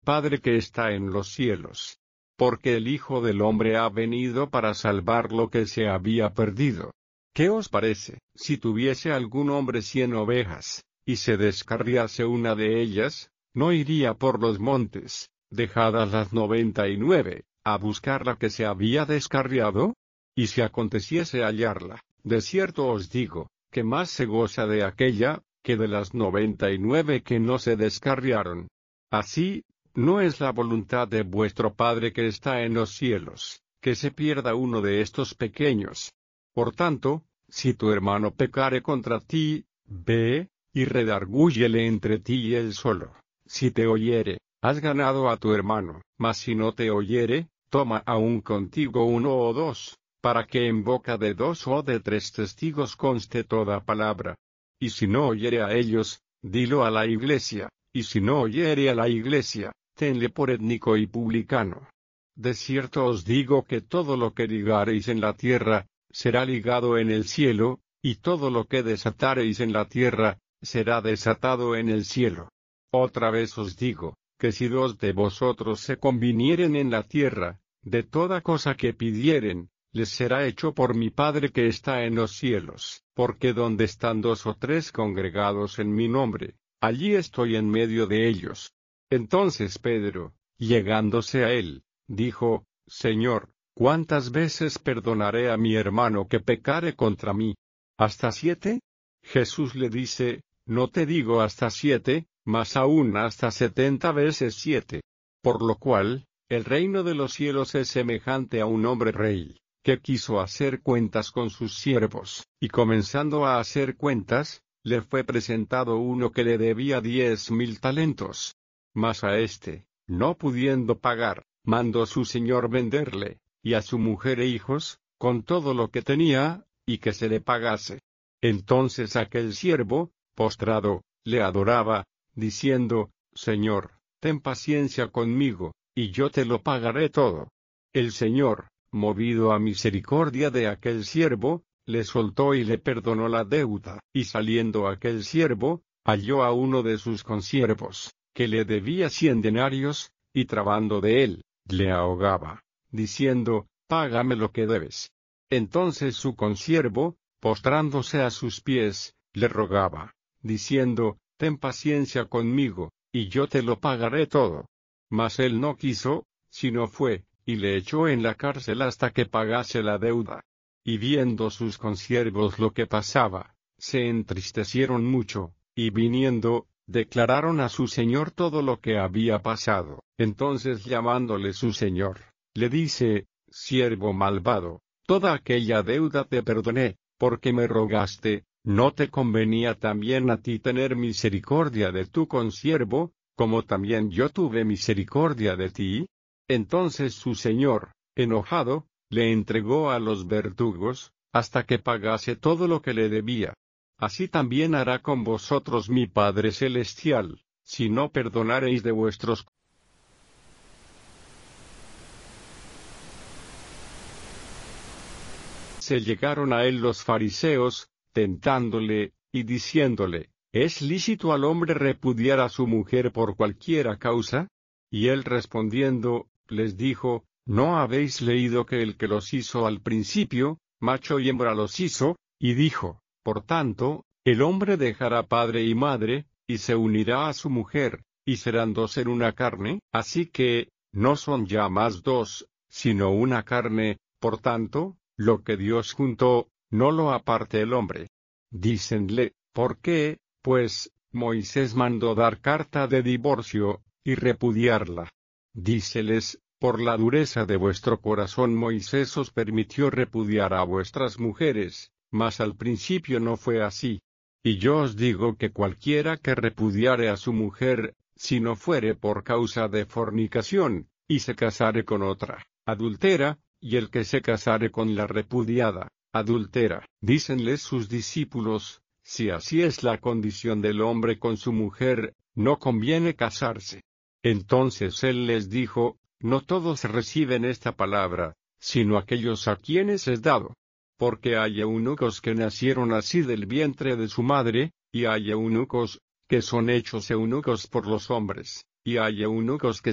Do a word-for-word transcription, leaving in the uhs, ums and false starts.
Padre que está en los cielos. Porque el Hijo del Hombre ha venido para salvar lo que se había perdido. ¿Qué os parece, si tuviese algún hombre cien ovejas, y se descarriase una de ellas, no iría por los montes, dejadas las noventa y nueve, a buscar la que se había descarriado? Y si aconteciese hallarla, de cierto os digo, que más se goza de aquella, que de las noventa y nueve que no se descarriaron. Así, no es la voluntad de vuestro Padre que está en los cielos, que se pierda uno de estos pequeños. Por tanto, si tu hermano pecare contra ti, ve, y redargúyele entre ti y él solo. Si te oyere, has ganado a tu hermano, mas si no te oyere, toma aún contigo uno o dos, para que en boca de dos o de tres testigos conste toda palabra. Y si no oyere a ellos, dilo a la iglesia, y si no oyere a la iglesia, tenle por étnico y publicano. De cierto os digo que todo lo que ligareis en la tierra, será ligado en el cielo, y todo lo que desatareis en la tierra, será desatado en el cielo. Otra vez os digo, que si dos de vosotros se convinieren en la tierra, de toda cosa que pidieren, les será hecho por mi Padre que está en los cielos, porque donde están dos o tres congregados en mi nombre, allí estoy en medio de ellos. Entonces Pedro, llegándose a él, dijo, Señor, ¿cuántas veces perdonaré a mi hermano que pecare contra mí? ¿Hasta siete? Jesús le dice, no te digo hasta siete, mas aún hasta setenta veces siete. Por lo cual, el reino de los cielos es semejante a un hombre rey, que quiso hacer cuentas con sus siervos, y comenzando a hacer cuentas, le fue presentado uno que le debía diez mil talentos. Mas a éste, no pudiendo pagar, mandó su señor venderle, y a su mujer e hijos, con todo lo que tenía, y que se le pagase. Entonces aquel siervo, postrado, le adoraba, diciendo, Señor, ten paciencia conmigo, y yo te lo pagaré todo. El Señor, movido a misericordia de aquel siervo, le soltó y le perdonó la deuda. Y saliendo aquel siervo, halló a uno de sus consiervos, que le debía cien denarios, y trabando de él, le ahogaba, diciendo, Págame lo que debes. Entonces su consiervo, postrándose a sus pies, le rogaba, diciendo, Ten paciencia conmigo, y yo te lo pagaré todo. Mas él no quiso, sino fue, y le echó en la cárcel hasta que pagase la deuda. Y viendo sus consiervos lo que pasaba, se entristecieron mucho, y viniendo, declararon a su señor todo lo que había pasado. Entonces llamándole su señor, le dice, Siervo malvado, toda aquella deuda te perdoné, porque me rogaste. ¿No te convenía también a ti tener misericordia de tu consiervo, como también yo tuve misericordia de ti? Entonces su señor, enojado, le entregó a los verdugos, hasta que pagase todo lo que le debía. Así también hará con vosotros mi Padre Celestial, si no perdonareis de vuestros. Se llegaron a él los fariseos, tentándole, y diciéndole, ¿es lícito al hombre repudiar a su mujer por cualquiera causa? Y él respondiendo, les dijo, ¿no habéis leído que el que los hizo al principio, macho y hembra los hizo? Y dijo, por tanto, el hombre dejará padre y madre, y se unirá a su mujer, y serán dos en una carne, así que, no son ya más dos, sino una carne, por tanto, lo que Dios juntó, no lo aparte el hombre. Dícenle, ¿por qué? Pues, Moisés mandó dar carta de divorcio, y repudiarla. Díceles, por la dureza de vuestro corazón Moisés os permitió repudiar a vuestras mujeres, mas al principio no fue así. Y yo os digo que cualquiera que repudiare a su mujer, si no fuere por causa de fornicación, y se casare con otra, adultera, y el que se casare con la repudiada, adultera. Dícenles sus discípulos, si así es la condición del hombre con su mujer, no conviene casarse. Entonces él les dijo, no todos reciben esta palabra, sino aquellos a quienes es dado. Porque hay eunucos que nacieron así del vientre de su madre, y hay eunucos, que son hechos eunucos por los hombres, y hay eunucos que